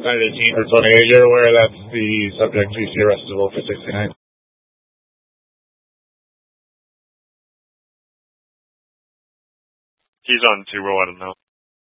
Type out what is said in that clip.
9/18 or 28. You're aware that's the subject GC arrestable for 69. He's on 2, we'll let him know.